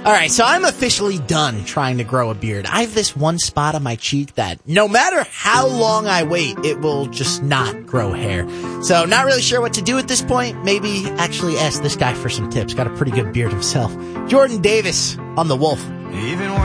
All right, so I'm officially done trying to grow a beard. I have this one spot on my cheek that no matter how long I wait, it will just not grow hair. So not really sure what to do at this point. Maybe actually ask this guy for some tips. Got a pretty good beard himself. Jordan Davis on The Wolf.